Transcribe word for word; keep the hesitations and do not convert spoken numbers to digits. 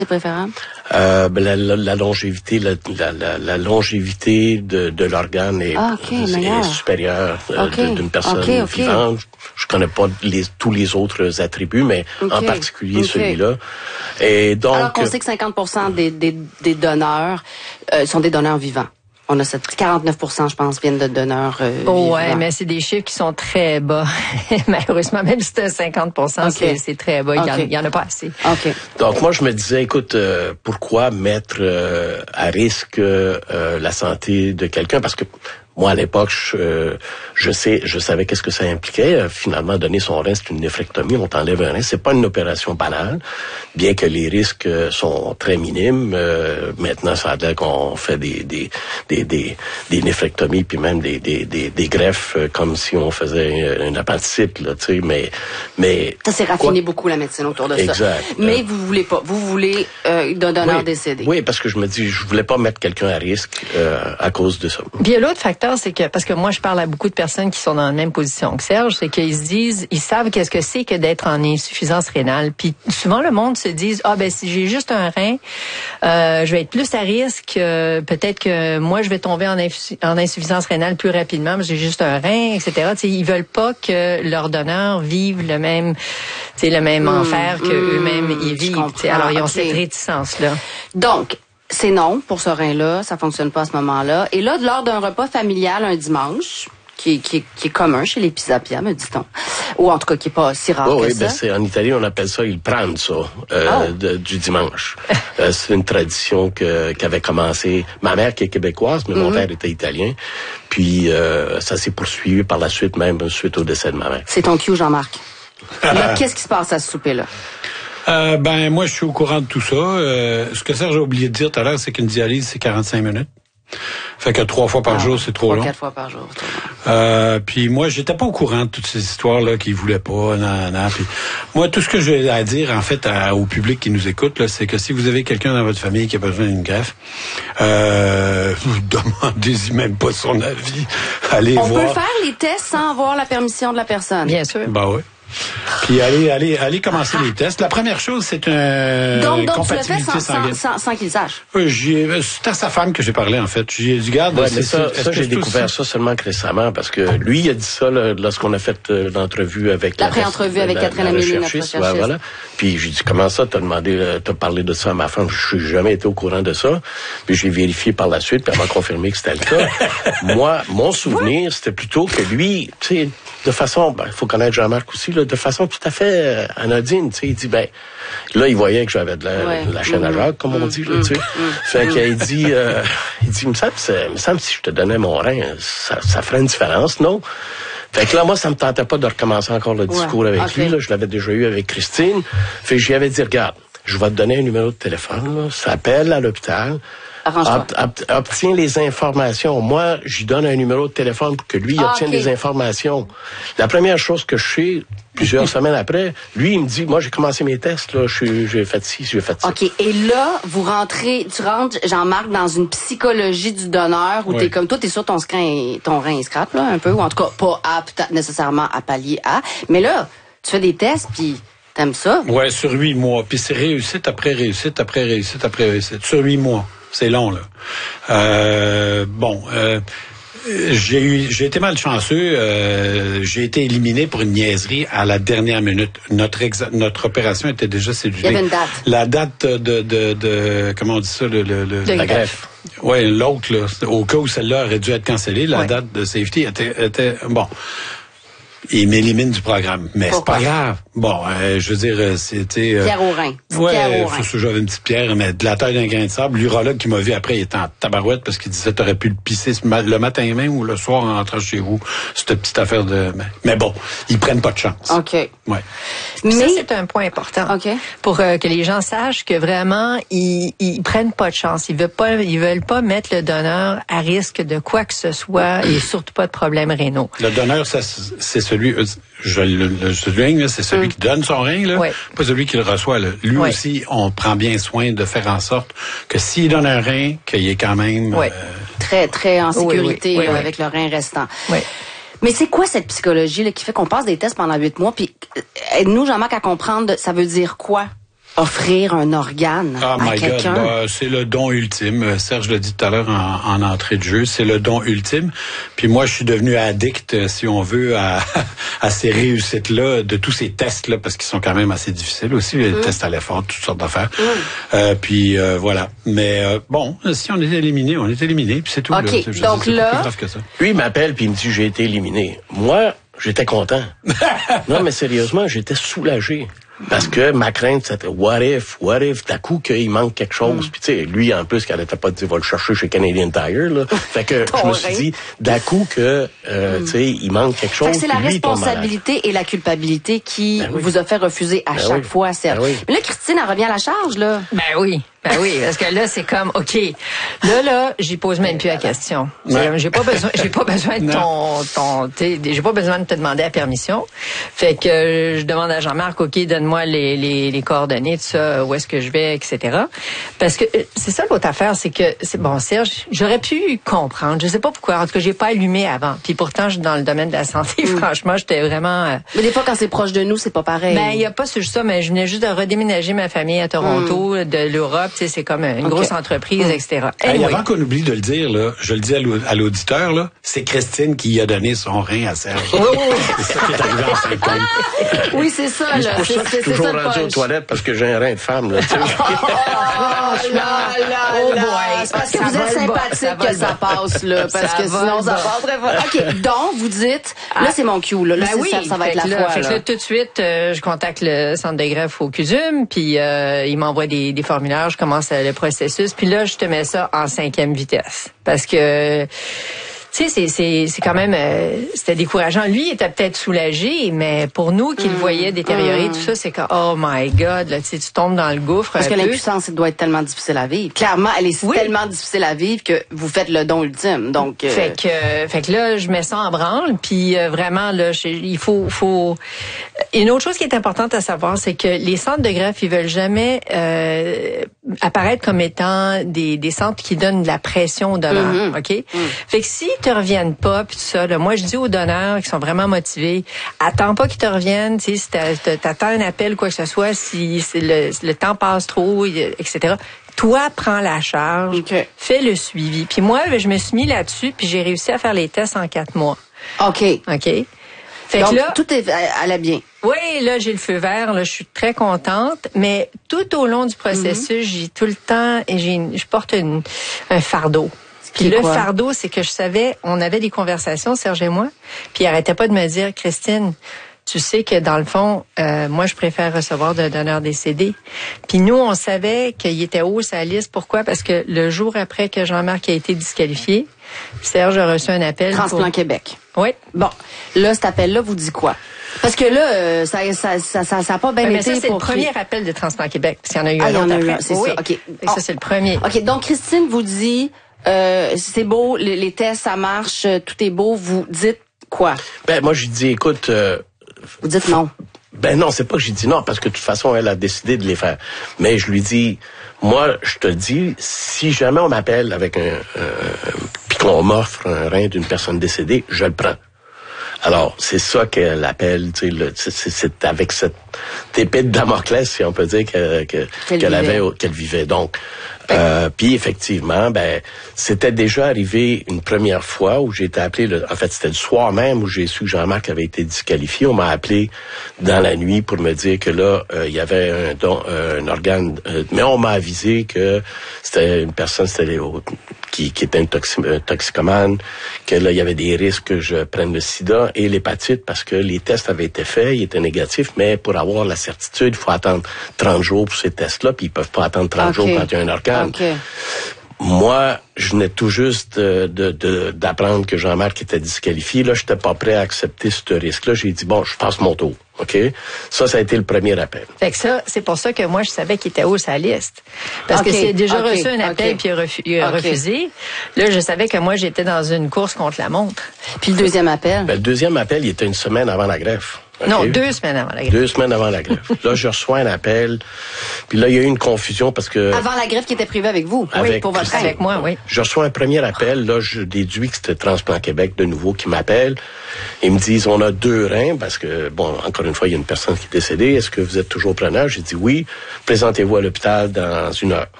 préférable? Euh, ben la, la, la longévité, la, la, la, la longévité de, de l'organe est, ah, okay, est supérieure euh, okay. d'une personne okay, okay. vivante. Je connais pas les, tous les autres attributs, mais okay. en particulier okay. celui-là. Et donc, alors qu'on sait que cinquante pour cent des, des, des donneurs euh, sont des donneurs vivants. On a cette quarante-neuf pour cent, je pense, viennent de donneurs euh, oh, vivants. Ouais, mais c'est des chiffres qui sont très bas. Malheureusement, même si c'est cinquante pour cent, okay. c'est, c'est très bas. Okay. Il y en a pas assez. Okay. Donc, moi, je me disais, écoute, euh, pourquoi mettre euh, à risque euh, la santé de quelqu'un? Parce que moi, à l'époque, je, euh, je sais, je savais qu'est-ce que ça impliquait. Euh, finalement, donner son rein, c'est une néphrectomie. On t'enlève un rein. C'est pas une opération banale, bien que les risques sont très minimes. Euh, maintenant, ça a l'air qu'on fait des des des des, des néphrectomies, puis même des des des, des greffes, euh, comme si on faisait une appendicite, là, tu sais. Mais mais ça s'est raffiné beaucoup la médecine autour de exact. ça. Mais euh, vous voulez pas, vous voulez euh, d'un donneur oui, décédé. Oui, parce que je me dis, je voulais pas mettre quelqu'un à risque euh, à cause de ça. Puis l'autre facteur, c'est que, parce que moi, je parle à beaucoup de personnes qui sont dans la même position que Serge, c'est qu'ils se disent, ils savent qu'est-ce que c'est que d'être en insuffisance rénale. Puis souvent, le monde se dit, ah ben si j'ai juste un rein, euh, je vais être plus à risque. Euh, peut-être que moi, je vais tomber en, insu- en insuffisance rénale plus rapidement, parce que j'ai juste un rein, et cetera. T'sais, ils veulent pas que leurs donneurs vivent le même, le même mmh, enfer que mmh, eux-mêmes ils vivent. Alors ils ont okay. cette réticence-là. Donc, c'est non pour ce rein-là, ça fonctionne pas à ce moment-là. Et là, lors d'un repas familial un dimanche, qui, qui, qui est commun chez les Pisapia, me dit-on, ou en tout cas qui est pas si rare oh, que oui, ça. Ben c'est, en Italie, on appelle ça il pranzo euh, oh. de, du dimanche. euh, c'est une tradition que, qui avait commencé. Ma mère qui est québécoise, mais mm-hmm. mon père était italien. Puis euh, ça s'est poursuivi par la suite, même suite au décès de ma mère. C'est ton cue, Jean-Marc. Là, qu'est-ce qui se passe à ce souper-là? Euh, ben, moi, je suis au courant de tout ça. Euh, ce que Serge a oublié de dire tout à l'heure, c'est qu'une dialyse, c'est quarante-cinq minutes. Fait que trois fois par ah, jour, c'est trop trois, long. Quatre fois par jour. Euh, puis moi, j'étais pas au courant de toutes ces histoires-là qu'ils voulaient pas, nan, nan. Puis moi, tout ce que j'ai à dire, en fait, à, au public qui nous écoute, là, c'est que si vous avez quelqu'un dans votre famille qui a besoin d'une greffe, euh, vous demandez-y même pas son avis. Allez On voir. On peut faire les tests sans avoir la permission de la personne. Bien sûr. Ben oui. Puis allez, allez, allez commencer les tests. La première chose, c'est une donc, donc compatibilité tu l'as fait sans, sanguine. Sans, sans, sans qu'il sache. Oui, j'ai, c'est à sa femme que j'ai parlé, en fait. J'ai dit, garde, ouais, c'est, mais ça, c'est, ça j'ai découvert ça seulement que récemment, parce que lui, il a dit ça là, lorsqu'on a fait euh, l'entrevue avec la pré-entrevue avec la, Catherine Amélie, notre recherchiste. Ouais, voilà. Puis j'ai dit, comment ça, t'as demandé, euh, t'as parlé de ça à ma femme? Je n'ai jamais été au courant de ça. Puis j'ai vérifié par la suite, puis elle m'a confirmé que c'était le cas. Moi, mon souvenir, c'était plutôt que lui, tu sais, de façon, ben, il faut connaître Jean-Marc aussi, là, de façon tout à fait euh, anodine, tu sais, il dit, ben, là, il voyait que j'avais de la, ouais. de la chaîne mmh. à Jacques, comme mmh. on dit, là, tu sais. Mmh. Fait qu'il dit, euh, il dit, il me semble, il me semble si je te donnais mon rein, ça, ça ferait une différence, non? Fait que là, moi, ça me tentait pas de recommencer encore le discours ouais. avec okay. lui, là, je l'avais déjà eu avec Christine. Fait que j'y avais dit, regarde, je vais te donner un numéro de téléphone, là, ça appelle à l'hôpital. Obt, obt, obtient les informations. Moi, j'y donne un numéro de téléphone pour que lui ah, obtienne okay. les informations. La première chose que je sais, plusieurs semaines après, lui, il me dit, moi, j'ai commencé mes tests, là, je, j'ai fait ci, j'ai fait ça. OK. Et là, vous rentrez, tu rentres, Jean-Marc, dans une psychologie du donneur où oui. t'es comme toi, t'es sûr ton rein, ton rein scrap, là, un peu, ou en tout cas, pas apte nécessairement à pallier à. Mais là, tu fais des tests, puis t'aimes ça? Ouais, sur huit mois. Puis c'est réussite après réussite après réussite après réussite. Sur huit mois. C'est long, là. Euh, bon, euh, j'ai eu, j'ai été malchanceux. Euh, j'ai été éliminé pour une niaiserie à la dernière minute. Notre exa- notre opération était déjà cédulée. Il y avait une date. La date de de, de comment on dit ça, le, le, le la greffe. Ouais, l'autre là. Au cas où celle-là aurait dû être cancellée, la ouais. date de safety était, était bon. Il m'élimine du programme. Mais Pourquoi? C'est pas grave. Bon, euh, je veux dire, c'était... Euh, pierre au rein. Ouais, pierre au rein. Faut que j'avais une petite pierre, mais de la taille d'un grain de sable. L'urologue qui m'a vu après, il était en tabarouette parce qu'il disait, t'aurais pu le pisser le matin même ou le soir en rentrant chez vous. Cette petite affaire de... Mais bon, ils prennent pas de chance. OK. Ouais. Mais ça, c'est un point important. OK. Pour euh, que les gens sachent que vraiment, ils, ils prennent pas de chance. Ils veulent pas, ils veulent pas mettre le donneur à risque de quoi que ce soit et surtout pas de problèmes rénaux. Le donneur, ça, c'est celui... Je le, le souligne, c'est celui mm. qui donne son rein, là, ouais. pas celui qui le reçoit. Là. Lui ouais. aussi, on prend bien soin de faire en sorte que s'il donne un rein, qu'il y ait quand même... Ouais. Euh... Très, très en sécurité oui, oui. là, Oui, avec oui. le rein restant. Oui. Mais c'est quoi cette psychologie là, qui fait qu'on passe des tests pendant huit mois? Puis aide-nous, Jean-Marc, à comprendre, ça veut dire quoi? offrir un organe oh à my quelqu'un? God, bah, c'est le don ultime. Serge l'a dit tout à l'heure en, en entrée de jeu, c'est le don ultime. Puis moi, je suis devenu addict, si on veut, à, à ces réussites-là, de tous ces tests-là, parce qu'ils sont quand même assez difficiles aussi, les mmh. tests à l'effort, toutes sortes d'affaires. Mmh. Euh, puis euh, voilà. Mais euh, bon, si on est éliminé, on est éliminé, puis c'est tout. OK, là. donc sais, là... plus grave que ça. Lui, il m'appelle puis il me dit, j'ai été éliminé. Moi, j'étais content. Non, mais sérieusement, j'étais soulagé. Parce que ma crainte, c'était what if, what if, d'un coup qu'il manque quelque chose. Mm. Puis tu sais, lui, en plus, qu'il n'arrêtait pas de dire, va le chercher chez Canadian Tire, là. Fait que je me suis dit, d'un coup que, euh, mm. tu sais, il manque quelque chose. Fait que c'est la lui, responsabilité et la culpabilité qui ben oui. vous a fait refuser à ben chaque oui. fois, Serge. Ben oui. Mais là, Christine, elle revient à la charge, là. Ben oui. Ben oui, parce que là, c'est comme, OK, là, là, j'y pose même plus la question. Ouais. J'ai pas besoin, j'ai pas besoin de ton, ton, t'sais, j'ai pas besoin de te demander la permission. Fait que je demande à Jean-Marc, OK, donne-moi les, les, les coordonnées de ça, où est-ce que je vais, et cetera. Parce que c'est ça l'autre affaire, c'est que, c'est bon, Serge, j'aurais pu comprendre. Je sais pas pourquoi. En tout cas, j'ai pas allumé avant. Puis pourtant, je suis dans le domaine de la santé. Mm. Franchement, j'étais vraiment. Euh... Mais des fois, quand c'est proche de nous, c'est pas pareil. Ben, il y a pas juste ça, mais je venais juste de redéménager ma famille à Toronto, mm. de l'Europe. Tu sais, c'est comme une okay. grosse entreprise, mmh. et cetera. Anyway. Hey, avant qu'on oublie de le dire, là, je le dis à l'auditeur, là, c'est Christine qui a donné son rein à Serge. Oh, oh. C'est ça qui est arrivé en cinquante. Oui, c'est ça, là. C'est pour ça que je suis toujours rendu aux toilettes parce que j'ai un rein de femme, là. Tu sais. Oh là là oh là. boy. C'est parce que vous êtes sympathique que ça passe, là. Parce que sinon, ça passerait pas. OK. Donc, vous dites, là, c'est mon cue, là. Là, ben oui, ça, ça va être la là, fois, fait là. Que là, tout de suite, euh, je contacte le centre de greffe au C U S U M, puis euh, il m'envoie des, des formulaires, je commence le processus, puis là, je te mets ça en cinquième vitesse. Parce que, tu sais, c'est, c'est, c'est quand même, euh, c'était décourageant. Lui, il était peut-être soulagé, mais pour nous, qui mmh, le voyaient détériorer, mmh. tout ça, c'est comme, oh my God, là, tu sais, tu tombes dans le gouffre. Parce que peu. l'impuissance, elle doit être tellement difficile à vivre. Clairement, elle est oui. tellement difficile à vivre que vous faites le don ultime. Donc, euh... fait que, euh, fait que là, je mets ça en branle, puis euh, vraiment, là, je, il faut, faut. Une autre chose qui est importante à savoir, c'est que les centres de greffe, ils veulent jamais euh, apparaître comme étant des, des centres qui donnent de la pression aux donneurs, mmh. ok. Mmh. Fait que si te reviennent pas puis tout ça là, moi je dis aux donneurs qui sont vraiment motivés, attends pas qu'ils te reviennent, tu sais, si t'attends un appel quoi que ce soit, si, si le, le temps passe trop, et cetera. Toi, prends la charge, okay. fais le suivi. Puis moi, je me suis mis là-dessus, puis j'ai réussi à faire les tests en quatre mois. Ok. Ok. Fait Donc, que là, tout est allait bien. Oui, là, j'ai le feu vert, là, je suis très contente, mais tout au long du processus, mm-hmm. j'ai tout le temps, j'ai, je porte une, un fardeau. Puis le quoi? fardeau, c'est que je savais, on avait des conversations, Serge et moi, puis il arrêtait pas de me dire, Christine, tu sais que dans le fond, euh, moi, je préfère recevoir de donneurs décédés. Puis nous, on savait qu'il était haut sa liste. Pourquoi? Parce que le jour après que Jean-Marc a été disqualifié, Serge a reçu un appel. Transplant pour... Québec. Oui. Bon, là, cet appel-là vous dit quoi? Parce que là, euh, ça, ça, ça, ça, ça a pas bien oui, été. Mais ça, c'est pour le premier qui... appel de Transplant Québec, parce qu'il y en a eu ah, un autre après. Un, c'est oui. ça. Ok. Oh. Ça, c'est le premier. Ok. Donc Christine vous dit, euh, c'est beau, les, les tests, ça marche, tout est beau. Vous dites quoi? Ben moi, j'ai dit, écoute. Euh, vous dites non. Ben non, c'est pas que j'ai dit non, parce que de toute façon, elle a décidé de les faire. Mais je lui dis, moi, je te dis, si jamais on m'appelle avec un, un puis qu'on m'offre un rein d'une personne décédée, je le prends. Alors, c'est ça qu'elle appelle, tu sais, le, c'est, c'est avec cette épée de Damoclès, si on peut dire, que, que, qu'elle, qu'elle avait, qu'elle vivait. Donc, euh, puis effectivement, ben, c'était déjà arrivé une première fois où j'ai été appelé, le, en fait, c'était le soir même où j'ai su que Jean-Marc avait été disqualifié. On m'a appelé dans la nuit pour me dire que là, euh, il y avait un don, euh, un organe, euh, mais on m'a avisé que c'était une personne, c'était qui, qui était un, toxi, un toxicomane, que là, il y avait des risques que je prenne le sida et l'hépatite parce que les tests avaient été faits, ils étaient négatifs, mais pour avoir la certitude, il faut attendre trente jours pour ces tests-là, puis ils peuvent pas attendre trente okay. jours quand il y a un organe. Okay. Moi, je venais tout juste de, de, de, d'apprendre que Jean-Marc était disqualifié. Là, j'étais pas prêt à accepter ce risque-là. J'ai dit, bon, je passe mon tour. OK? Ça, ça a été le premier appel. Fait que ça, c'est pour ça que moi, je savais qu'il était haut sur la liste. Parce okay. que c'est déjà okay. reçu un appel okay. puis il a, refu- il a okay. refusé. Là, je savais que moi, j'étais dans une course contre la montre. Puis le deuxième appel? Ben, le deuxième appel, il était une semaine avant la greffe. Okay? Non, deux semaines avant la greffe. Deux semaines avant la greffe. Là, je reçois un appel. Puis là, il y a eu une confusion parce que... Avant la greffe qui était prévue avec vous. Avec, oui, pour votre Avec moi, oui. Je reçois un premier appel. Là, je déduis que c'était Transplant Québec de nouveau qui m'appelle. Ils me disent, on a deux reins parce que, bon, encore une fois, il y a une personne qui est décédée. Est-ce que vous êtes toujours preneur? J'ai dit oui. Présentez-vous à l'hôpital dans une heure.